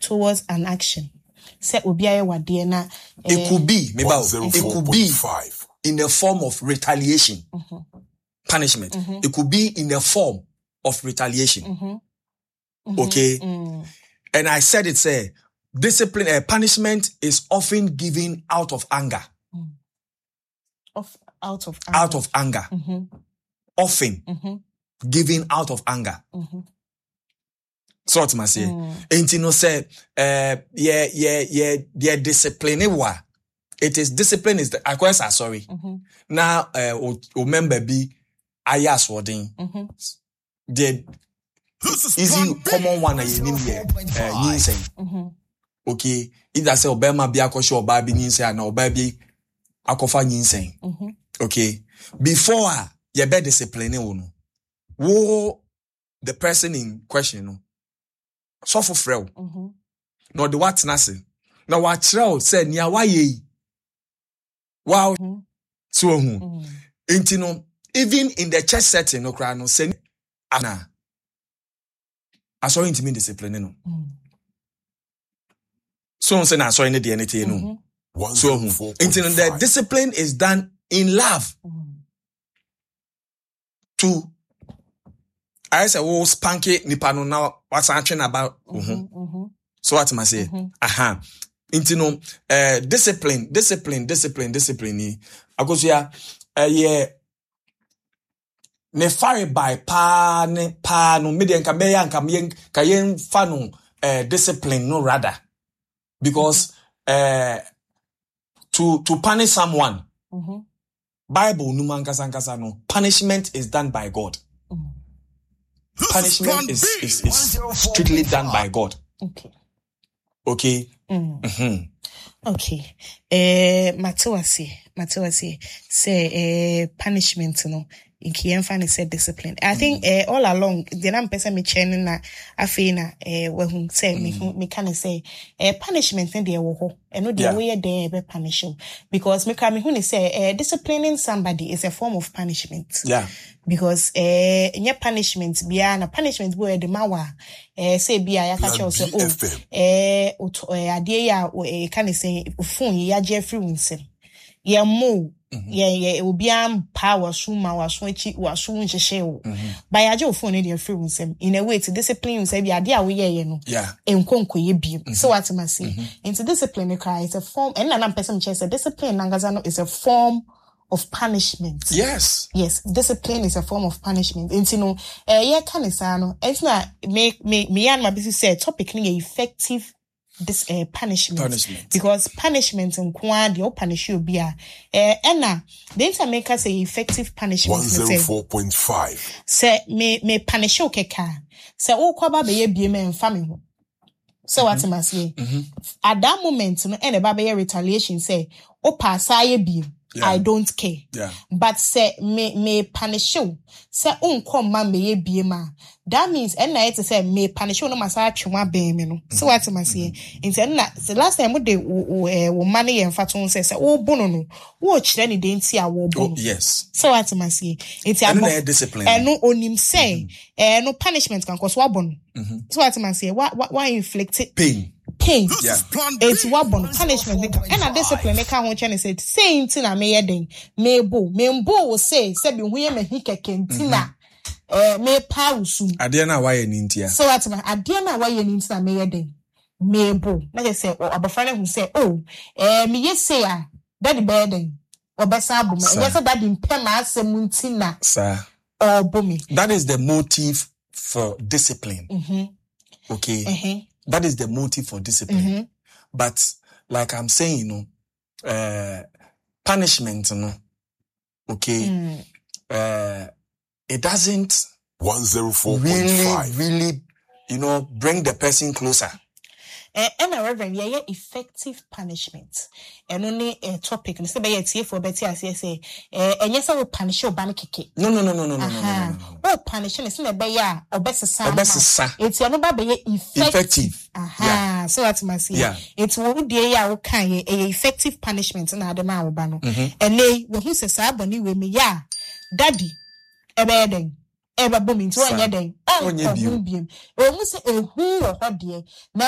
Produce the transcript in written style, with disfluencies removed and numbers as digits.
towards an action. Say obiaye wade na it could be in the form of retaliation. Punishment. It could be in the form of retaliation. Okay? And I said it, say, discipline, punishment is often given out of anger. Out of anger. Often given out of anger. So what must say? And you know, say, discipline. It is discipline is the sorry. Now, remember be ayas wording. The easy common one is yin okay, if I say Obama be akosho oba bi yin say na oba bi akofa yin say. Okay, before you be discipline wo the person in question no so for frel no the what na say na wa kire say nia wa ye wow so intino even in the church setting no kra no say ana aso intimi discipline no so say na so any the anything no so intino the discipline is done in love. To I say wo spanky nipa no now what's actually about so what must say intino discipline agosia ne fire by pa no median ka be yan ka yen fa no discipline no rather because to punish someone Bible numankasa no punishment is done by God. Punishment is strictly done by God. Okay. Okay. Matewasi say punishment no in Kienfan said discipline. I think all along the nam person me churning na afina when say me can say punishment in the wo and no the way there be punish because me can me say disciplining somebody is a form of punishment. Yeah. Because nye punishment bia na punishment bo the mawa say bia ya catch us ade ya can say phone ya je free winsem ya mo yeah obi am power suma wasonchi nhyehyɛ by ya je phone dey free winsem in a way to discipline say bia ade a we ye no enkonkoye bi so what am I say into discipline cry is a form and na person say discipline nangaza no is a form of punishment. Yes, discipline is a form of punishment. And you know, it's not me and my business say topic ni effective this punishment because punishment in kwandi or punish you be the intermaker say effective punishment 104.5 say me punish you keka say o kwaba be ye me family ho so what am I say at that moment no and ba be retaliation say o pass aye bi I don't care. Yeah. But say me punish you. Say unkom ma me ye biema. That means and na to say me punish you no masa atwa ben me no. So what am I saying? Into na the last time we dey wo money en faton say wo bono no. Wo kire ni de nti a wo bono. Yes. So what am I saying? Into a discipline. No onim say no punishment can cause wa bono. So what am I saying? Why inflict pain? Yeah. It's what bon punishment and a discipline they can't watch and said same thing I may den mebo will say be we me hike kentina me pausu adiana why nintia so what my adiana why nintia me den mebo na they say or abafana who say me yes say daddy burden or besa bo me yes daddy mpem asem ntina sir bomi that is the motive for discipline. Okay. That is the motive for discipline. But like I'm saying, punishment, okay, it doesn't 104.5 really, bring the person closer. And Reverend, effective punishment. And only a topic, and say by a for Betty, as I say, and yes, I will punish your banner kick. No. Oh, punishing is not by or best it's your number by effective. So that's my say. Yeah. It's what dear a effective punishment and other man. And they will who says, Saboni with me, daddy, a bedding. Ever booming to one day. Oh, you say a who or dear.